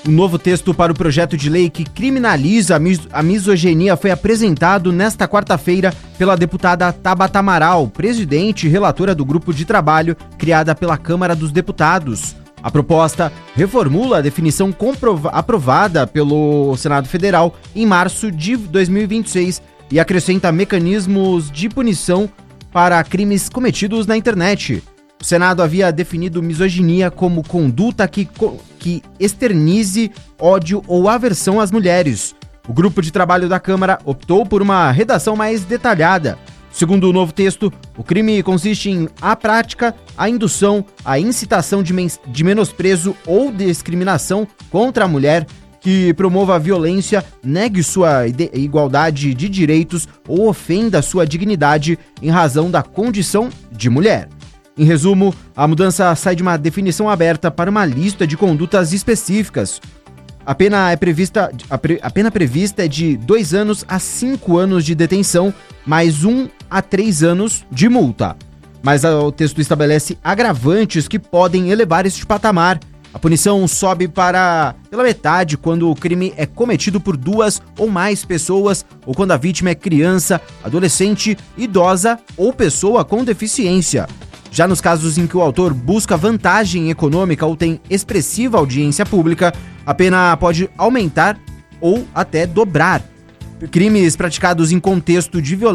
O novo texto para o projeto de lei que criminaliza a misoginia foi apresentado nesta quarta-feira pela deputada Tabata Amaral, presidente e relatora do grupo de trabalho criada pela Câmara dos Deputados. A proposta reformula a definição aprovada pelo Senado Federal em março de 2026 e acrescenta mecanismos de punição para crimes cometidos na internet. O Senado havia definido misoginia como conduta que externize ódio ou aversão às mulheres. O grupo de trabalho da Câmara optou por uma redação mais detalhada. Segundo o novo texto, o crime consiste em a prática, a indução, a incitação de menosprezo ou discriminação contra a mulher que promova a violência, negue sua igualdade de direitos ou ofenda sua dignidade em razão da condição de mulher. Em resumo, a mudança sai de uma definição aberta para uma lista de condutas específicas. A pena prevista é de 2 anos a 5 anos de detenção, mais 1 a 3 anos de multa. Mas o texto estabelece agravantes que podem elevar este patamar. A punição sobe pela metade quando o crime é cometido por 2 ou mais pessoas ou quando a vítima é criança, adolescente, idosa ou pessoa com deficiência. Já nos casos em que o autor busca vantagem econômica ou tem expressiva audiência pública, a pena pode aumentar ou até dobrar. Crimes praticados em contexto de violência